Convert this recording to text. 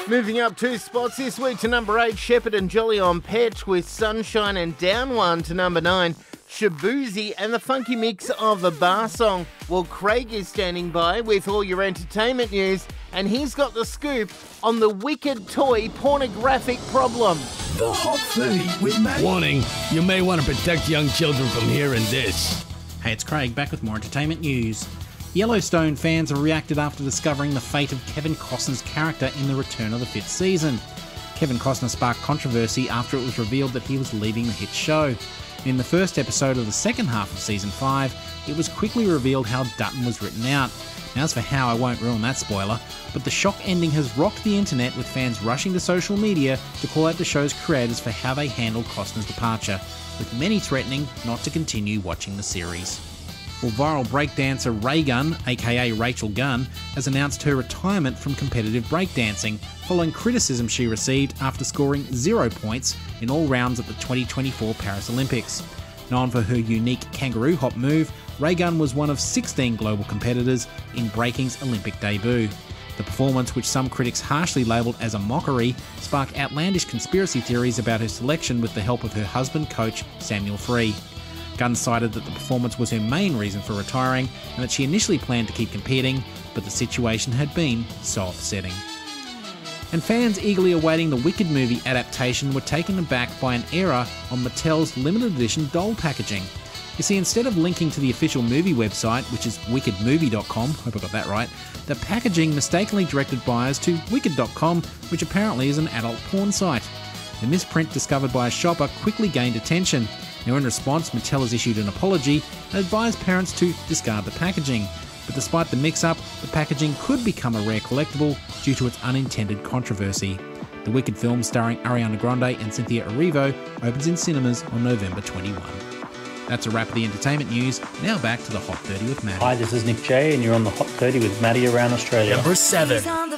Moving up 2 spots this week to number 8, Shepherd and Jolly on Petch with Sunshine, and down 1 to number 9, Shabuzi and the funky mix of a bar song. Well, Craig is standing by with all your entertainment news, and he's got the scoop on the wicked toy pornographic problem. The Hot 30 with Matt. Warning, you may want to protect young children from hearing this. Hey, it's Craig, back with more entertainment news. Yellowstone fans have reacted after discovering the fate of Kevin Costner's character in The Return of the Fifth Season. Kevin Costner sparked controversy after it was revealed that he was leaving the hit show. In the first episode of the second half of Season 5, it was quickly revealed how Dutton was written out. Now, as for how, I won't ruin that spoiler, but the shock ending has rocked the internet, with fans rushing to social media to call out the show's creators for how they handled Costner's departure, with many threatening not to continue watching the series. Well, viral breakdancer Ray Gunn, aka Rachel Gunn, has announced her retirement from competitive breakdancing, following criticism she received after scoring 0 points in all rounds at the 2024 Paris Olympics. Known for her unique kangaroo hop move, Ray Gunn was one of 16 global competitors in breaking's Olympic debut. The performance, which some critics harshly labelled as a mockery, sparked outlandish conspiracy theories about her selection with the help of her husband coach Samuel Free. Gunn cited that the performance was her main reason for retiring and that she initially planned to keep competing, but the situation had been so upsetting. And fans eagerly awaiting the Wicked movie adaptation were taken aback by an error on Mattel's limited edition doll packaging. You see, instead of linking to the official movie website, which is wickedmovie.com, hope I got that right, the packaging mistakenly directed buyers to wicked.com, which apparently is an adult porn site. The misprint discovered by a shopper quickly gained attention. Now, in response, Mattel has issued an apology and advised parents to discard the packaging. But despite the mix-up, the packaging could become a rare collectible due to its unintended controversy. The Wicked film, starring Ariana Grande and Cynthia Erivo, opens in cinemas on November 21. That's a wrap of the entertainment news. Now back to the Hot 30 with Matt. Hi, this is Nick J, and you're on the Hot 30 with Maddie around Australia. Number 7.